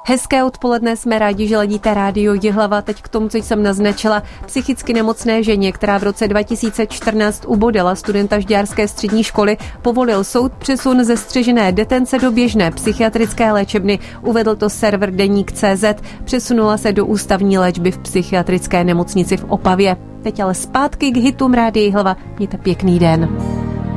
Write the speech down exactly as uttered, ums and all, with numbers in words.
Hezké odpoledne, jsme rádi, že ladíte rádio Jihlava. Teď k tomu, co jsem naznačila, psychicky nemocné ženě, která v roce dva tisíce čtrnáct ubodila studenta žďárské střední školy, povolil soud přesun ze střežené detence do běžné psychiatrické léčebny. Uvedl to server Deník tečka cé zet. Přesunula se do ústavní léčby v psychiatrické nemocnici v Opavě. Teď ale zpátky k hitům rádia Jihlava. Mějte pěkný den.